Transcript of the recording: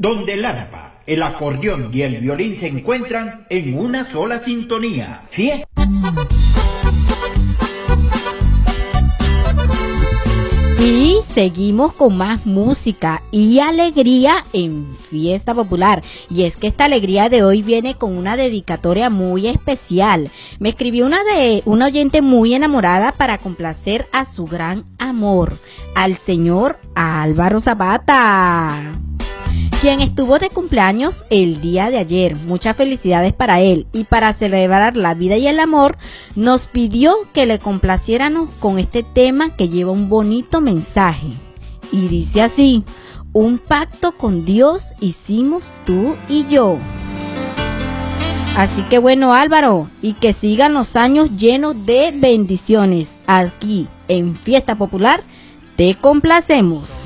donde el arpa, el acordeón y el violín se encuentran en una sola sintonía. Fiesta. Y seguimos con más música y alegría en Fiesta Popular. Y es que esta alegría de hoy viene con una dedicatoria muy especial. Me escribió una oyente muy enamorada para complacer a su gran amor, al señor Álvaro Zapata, quien estuvo de cumpleaños el día de ayer. Muchas felicidades para él, y para celebrar la vida y el amor nos pidió que le complaciéramos con este tema que lleva un bonito mensaje y dice así: un pacto con Dios hicimos tú y yo. Así que bueno, Álvaro, y que sigan los años llenos de bendiciones. Aquí en Fiesta Popular te complacemos.